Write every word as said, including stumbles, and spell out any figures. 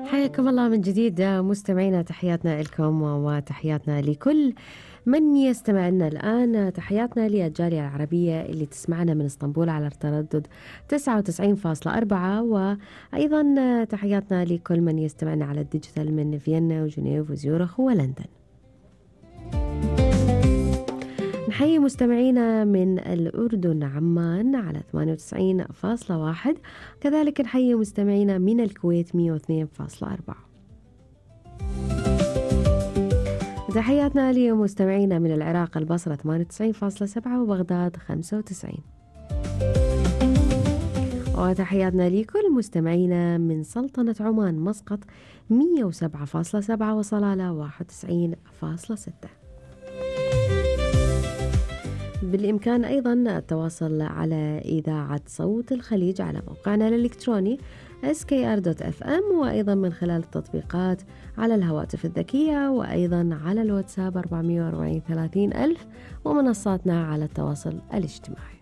حياكم الله من جديد مستمعينا، تحياتنا لكم وتحياتنا لكل من يستمع لنا الآن. تحياتنا للجالية العربية اللي تسمعنا من اسطنبول على التردد تسعة وتسعين فاصلة أربعة، وأيضا تحياتنا لكل من يستمعنا على الديجيتال من فيينا وجنيف وزيورخ ولندن. نحيي مستمعينا من الأردن عمان على ثمانية وتسعين فاصلة واحد، كذلك نحيي مستمعينا من الكويت مئة واثنين فاصلة أربعة. تحياتنا لمستمعينا من العراق البصرة ثمانية وتسعين فاصلة سبعة وبغداد خمسة وتسعين. وتحياتنا لكل مستمعينا من سلطنة عمان مسقط مئة وسبعة فاصلة سبعة وصلالة واحد وتسعين فاصلة ستة. بالإمكان أيضا التواصل على إذاعة صوت الخليج على موقعنا الإلكتروني إس كي آر دوت إف إم، وأيضا من خلال التطبيقات على الهواتف الذكية، وأيضا على الواتساب أربعمئة وأربعين ثلاثين ألف، ومنصاتنا على التواصل الاجتماعي.